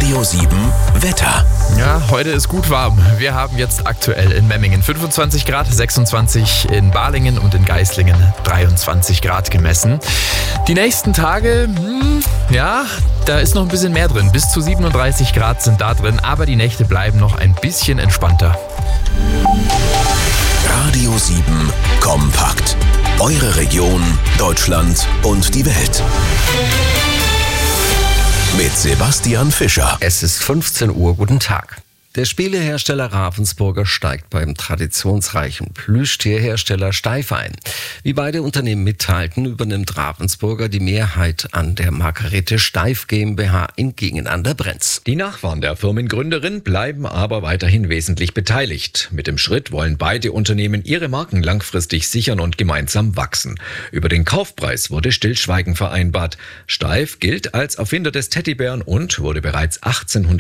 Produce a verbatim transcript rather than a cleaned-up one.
Radio sieben Wetter. Ja, heute ist gut warm. Wir haben jetzt aktuell in Memmingen fünfundzwanzig Grad, sechsundzwanzig in Balingen und in Geislingen dreiundzwanzig Grad gemessen. Die nächsten Tage, hm, ja, da ist noch ein bisschen mehr drin. Bis zu siebenunddreißig Grad sind da drin, aber die Nächte bleiben noch ein bisschen entspannter. Radio sieben kompakt. Eure Region, Deutschland und die Welt. Mit Sebastian Fischer. Es ist fünfzehn Uhr, guten Tag. Der Spielehersteller Ravensburger steigt beim traditionsreichen Plüschtierhersteller Steiff ein. Wie beide Unternehmen mitteilten, übernimmt Ravensburger die Mehrheit an der Margarete Steiff GmbH in Gingen an der Brenz. Die Nachfahren der Firmengründerin bleiben aber weiterhin wesentlich beteiligt. Mit dem Schritt wollen beide Unternehmen ihre Marken langfristig sichern und gemeinsam wachsen. Über den Kaufpreis wurde Stillschweigen vereinbart. Steiff gilt als Erfinder des Teddybären und wurde bereits achtzehnhundertneunundachtzig